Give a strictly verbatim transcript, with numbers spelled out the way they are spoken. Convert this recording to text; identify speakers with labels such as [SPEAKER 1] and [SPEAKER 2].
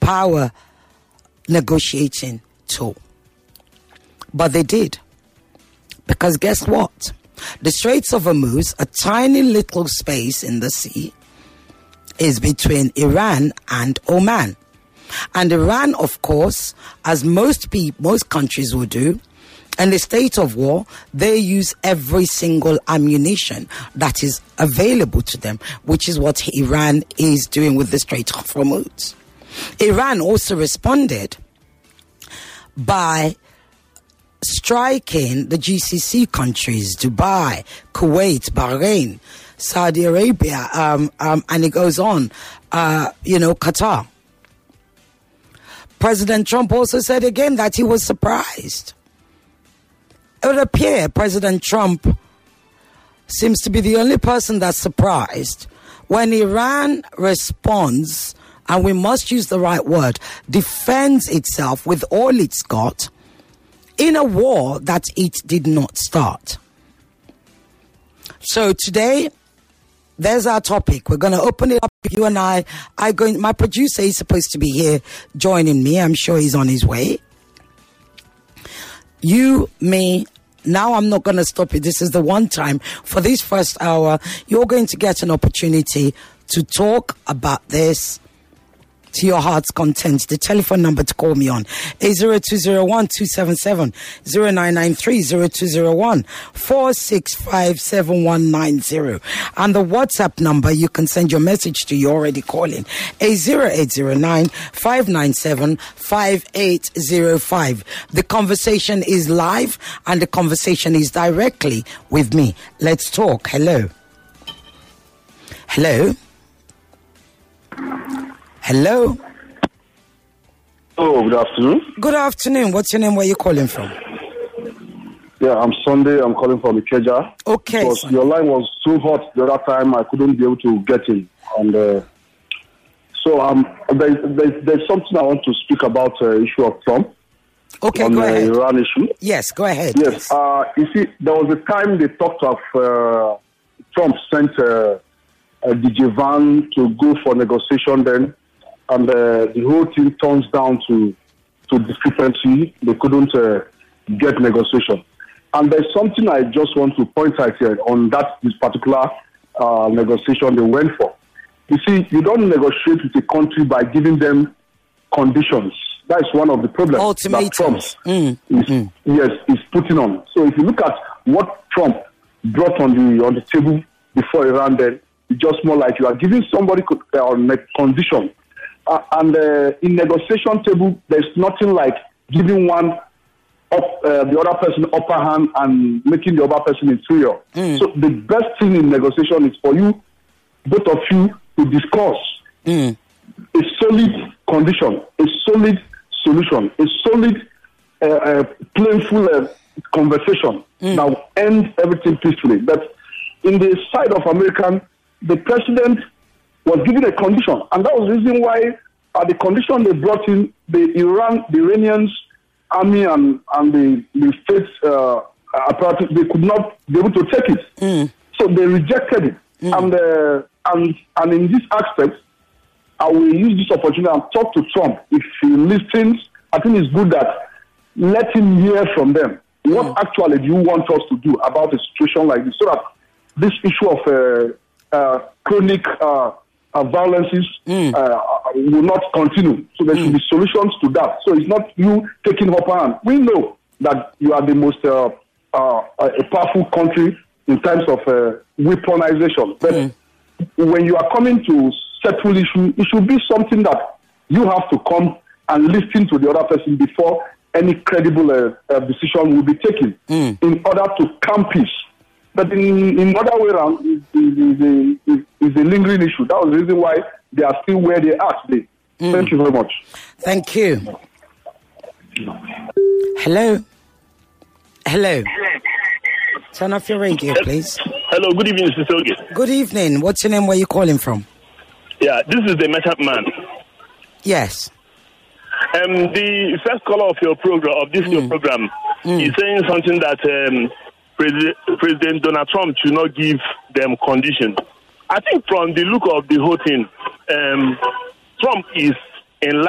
[SPEAKER 1] power negotiating tool. But they did. Because guess what? The Straits of Hormuz, a tiny little space in the sea, is between Iran and Oman. And Iran, of course, as most people, most countries will do, in the state of war, they use every single ammunition that is available to them, which is what Iran is doing with the Strait of Hormuz. Iran also responded by striking the G C C countries, Dubai, Kuwait, Bahrain, Saudi Arabia, um, um, and it goes on, uh, you know, Qatar. President Trump also said again that he was surprised. It would appear President Trump seems to be the only person that's surprised when Iran responds, and we must use the right word, defends itself with all it's got in a war that it did not start. So today, there's our topic. We're going to open it up. You and I, I going. My producer is supposed to be here joining me. I'm sure he's on his way. You, me, now I'm not going to stop it. This is the one time for this first hour. You're going to get an opportunity to talk about this to your heart's content. The telephone number to call me on is zero two zero one, two seven seven, zero nine nine three, zero two zero one, four six five, seven one nine zero. And the WhatsApp number you can send your message to, you're already calling, is zero eight zero nine, five nine seven, five eight zero five. The conversation is live and the conversation is directly with me. Let's talk. Hello. Hello. Hello.
[SPEAKER 2] Oh, good afternoon.
[SPEAKER 1] Good afternoon. What's your name? Where are you calling from?
[SPEAKER 2] Yeah, I'm Sunday. I'm calling from Ikeja.
[SPEAKER 1] Okay.
[SPEAKER 2] Because your line was so hot the other time, I couldn't be able to get in. And uh, so um, there's, there's, there's something I want to speak about the uh, issue of Trump.
[SPEAKER 1] Okay,
[SPEAKER 2] on
[SPEAKER 1] go
[SPEAKER 2] the
[SPEAKER 1] ahead.
[SPEAKER 2] Iran issue.
[SPEAKER 1] Yes, go ahead.
[SPEAKER 2] Yes. Uh, you see, there was a time they talked of uh, Trump sent uh, a D J Van to go for negotiation then. And uh, the whole thing turns down to to discrepancy. They couldn't uh, get negotiation. And there's something I just want to point out here on that this particular uh, negotiation they went for. You see, you don't negotiate with a country by giving them conditions. That's one of the problems.
[SPEAKER 1] Ultimatums.
[SPEAKER 2] That Trump
[SPEAKER 1] mm.
[SPEAKER 2] is,
[SPEAKER 1] mm.
[SPEAKER 2] yes, is putting on. So if you look at what Trump brought on the on the table before Iran, then it's just more like you are giving somebody uh, on a condition. Uh, and uh, in negotiation table, there's nothing like giving one up, uh, the other person upper hand and making the other person inferior. Mm. So the best thing in negotiation is for you, both of you, to discuss mm. a solid condition, a solid solution, a solid, uh, uh, playful uh, conversation mm. that will end everything peacefully. But in the side of American, the president was given a condition, and that was the reason why uh, the condition they brought in, the Iran, the Iranians army and and the the states uh, apparatus, they could not be able to take it, mm. so they rejected it. Mm. And uh, and and in this aspect, I will use this opportunity and talk to Trump. If he listens, I think it's good that let him hear from them. What mm. actually do you want us to do about a situation like this, so that this issue of uh, uh, chronic uh, uh, violences mm. uh, will not continue. So there mm. should be solutions to that. So it's not you taking upper hand. We know that you are the most uh, uh, a powerful country in terms of uh, weaponization. But mm. when you are coming to settle issue, it should be something that you have to come and listen to the other person before any credible uh, uh, decision will be taken mm. in order to calm peace. But in, in other way around, is is, is, is a lingering issue. That was the reason why they are still where they are today. Mm. Thank you very much.
[SPEAKER 1] Thank you. Hello? Hello? Turn off your radio, please.
[SPEAKER 3] Hello, good evening, Mister Soge.
[SPEAKER 1] Good evening. What's your name? Where are you calling from?
[SPEAKER 3] Yeah, this is the Meshach man.
[SPEAKER 1] Yes.
[SPEAKER 3] Um, the first caller of your program, of this mm. your program, mm. is saying something that um, President, President Donald Trump should not give them conditions. I think from the look of the whole thing, um, Trump is in